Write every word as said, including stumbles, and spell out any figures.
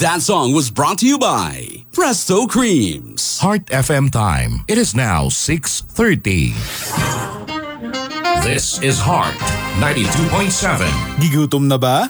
That song was brought to you by Presto Creams. Heart F M time. It is now six thirty. This is Heart ninety-two point seven. Gigutom na ba?